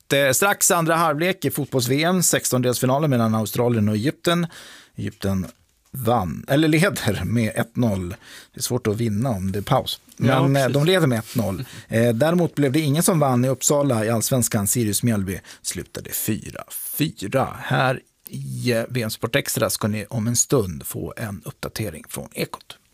Strax andra halvlek i fotbolls-VM, 16-delsfinalen mellan Australien och Egypten. Egypten leder med 1-0. Det är svårt att vinna om det är paus. Men de leder med 1-0. Däremot blev det ingen som vann i Uppsala i Allsvenskan. Sirius Mjällby slutade 4-4. Här i VM Sport Extra ska ni om en stund få en uppdatering från Ekot.